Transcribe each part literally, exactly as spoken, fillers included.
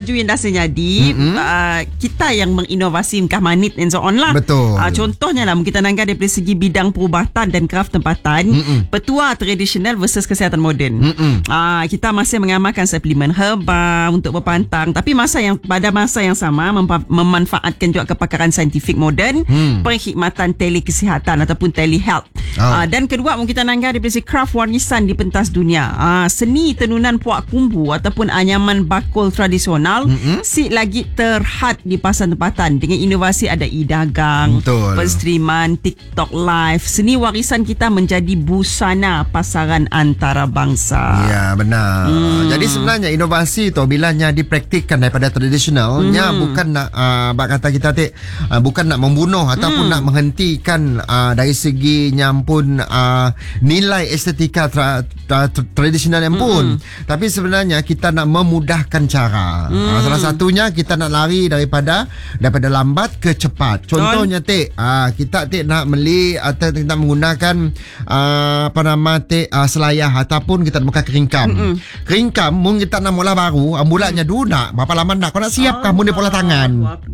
baju yang dah senyadi, mm-hmm. uh, kita yang menginovasi Mekah Manit and so on lah. Betul. Uh, contohnya lah, kita nangga dari segi bidang perubatan dan kraf tempatan, mm-hmm. petua tradisional versus kesihatan moden. Mm-hmm. Uh, kita masih mengamalkan suplemen herba untuk berpantang, tapi masa yang pada masa yang sama mempa- memanfaatkan juga kepakaran saintifik moden, mm. perkhidmatan telekesihatan ataupun telehealth. Oh. Uh, dan kedua, kita nangga dari segi kraf warisan di pentas dunia. Uh, seni tenunan puak kumbu ataupun anyaman bakul tradisional, mm-hmm. si lagi terhad di pasar tempatan dengan inovasi ada e-dagang, penstreaman, TikTok live. Seni warisan kita menjadi busana pasaran antarabangsa. Ya, benar. Hmm. Jadi sebenarnya inovasi tu bilanya dipraktikkan daripada tradisionalnya, hmm. bukan nak uh, bak kata kita tik uh, bukan nak membunuh ataupun hmm. nak menghentikan uh, dari segi nyampun uh, nilai estetika tra, tra, tra, tradisional yang pun. Hmm. Tapi sebenarnya kita nak memudahkan cara. Hmm. Uh, salah satunya kita nak lari daripada daripada lambat ke cepat. Contohnya tik uh, kita tik nak beli atau kita menggunakan uh, apa nama tik uh, selayah ataupun kita nak buka keringkam. Mm-mm. Keringkam mungkin kita nak mula baru, ambulannya dulu nak berapa lama nak kau nak siap kah mula pola tangan.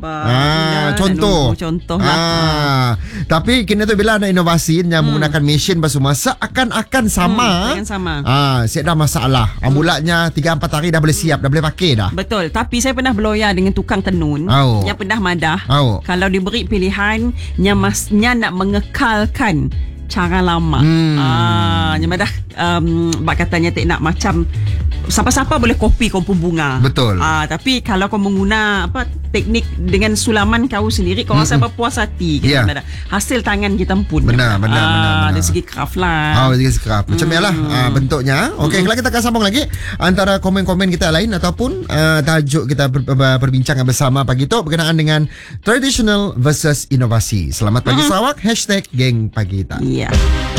Ah, contoh. Contoh ah, lah. Tapi kini tu bila ada inovasi yang hmm. menggunakan mesin semua seakan-akan sama. Hmm, sama. Ah, saya dah masalah. Ambulannya tiga empat hari dah boleh siap, dah boleh pakai dah. Betul. Tapi saya pernah beloya dengan tukang tenun oh. yang pernah madah. Oh. Kalau diberi pilihan, nyamasnya nak mengekalkan cara lama. Hmm. Ah, nyaman dah um, bak katanya tak nak macam siapa-siapa boleh kopi kompon bunga. Betul. Ah, tapi kalau kau mengguna apa teknik dengan sulaman kau sendiri, kau hmm. rasa berpuas hati. Yeah. Hasil tangan kita pun. Benar, benar, ah, benar, benar. Dari segi craft lah. Oh, dari segi craft. Macam hmm. lah uh, bentuknya. Okey, hmm. kalau kita akan sambung lagi antara komen-komen kita lain ataupun uh, tajuk kita ber- ber- perbincangan bersama pagi tu berkenaan dengan traditional versus inovasi. Selamat pagi hmm. Sarawak. Hashtag Geng Pagi Tak. Ya. Yeah.